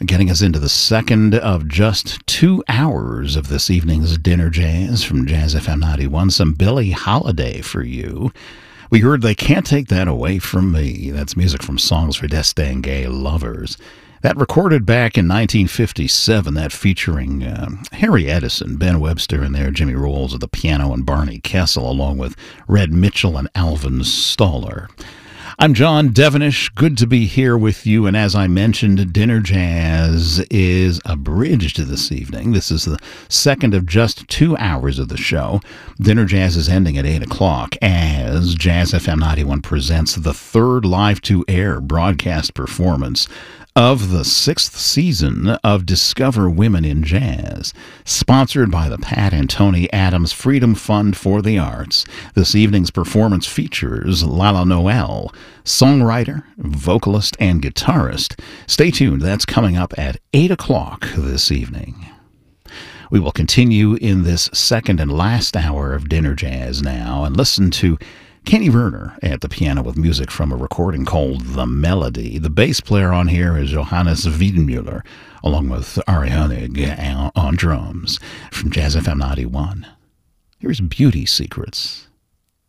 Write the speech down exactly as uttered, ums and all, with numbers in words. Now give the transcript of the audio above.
getting us into the second of just two hours of this evening's Dinner Jazz from Jazz F M ninety-one. Some Billie Holiday for you. We heard They Can't Take That Away From Me. That's music from Songs for Distingué Lovers. That recorded back in nineteen fifty-seven, that featuring uh, Harry Edison, Ben Webster in there, Jimmy Rolls at the piano, and Barney Kessel, along with Red Mitchell and Alvin Stoller. I'm John Devenish. Good to be here with you. And as I mentioned, Dinner Jazz is abridged this evening. This is the second of just two hours of the show. Dinner Jazz is ending at eight o'clock as Jazz F M ninety-one presents the third live-to-air broadcast performance of the sixth season of Discover Women in Jazz, sponsored by the Pat and Tony Adams Freedom Fund for the Arts. This evening's performance features Lala Noel, songwriter, vocalist, and guitarist. Stay tuned, that's coming up at eight o'clock this evening. We will continue in this second and last hour of Dinner Jazz now and listen to Kenny Werner at the piano with music from a recording called The Melody. The bass player on here is Johannes Wiedenmuller, along with Ari Honig on drums from Jazz F M ninety-one. Here's Beauty Secrets.